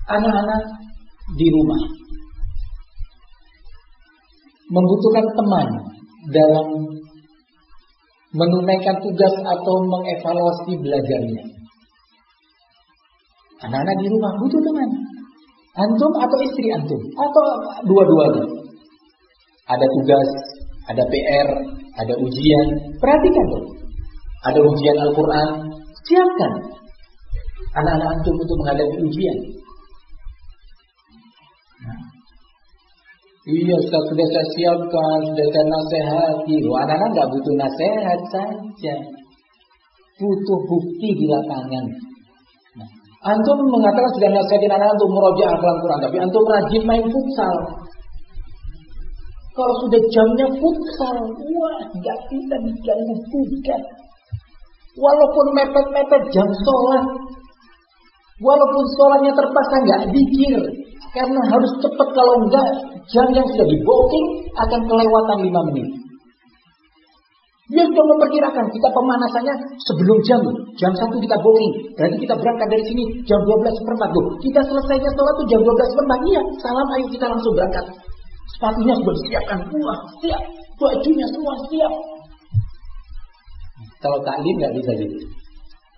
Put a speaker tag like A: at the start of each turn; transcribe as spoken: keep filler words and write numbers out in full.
A: anak-anak di rumah membutuhkan teman dalam menunaikan tugas atau mengevaluasi belajarnya. Anak-anak di rumah butuh teman. Antum atau istri antum atau dua-duanya. Ada tugas, ada P R, ada ujian. Perhatikan tuh. Ada ujian Al-Quran. Siapkan anak-anak antum untuk menghadapi ujian. Nah. Iya, sudah saya siapkan, sudah saya nasihati. Anak-anak nggak butuh nasihat saja, butuh bukti di lapangan. Nah, antum mengatakan sudah nasihatin anak-anak untuk murojaah Al-Quran, tapi antum rajin main futsal. Kalau sudah jamnya futsal, wah, nggak bisa diganggu gugat. Walaupun mepet-mepet jam sholat, walaupun sholatnya terpaksa nggak dikir, karena harus cepat, kalau enggak jam yang sudah di booking akan kelewatan lima menit. Dia sudah memperkirakan kita pemanasannya sebelum jam jam satu kita booking. Berarti kita berangkat dari sini jam dua belas seperempat. Loh, kita selesainya sholat tuh jam dua belas seperempat. Iya, salam ayo kita langsung berangkat. Sepatunya sudah disiapkan, wah siap, bajunya semua siap. Kalau taklim nggak bisa gitu.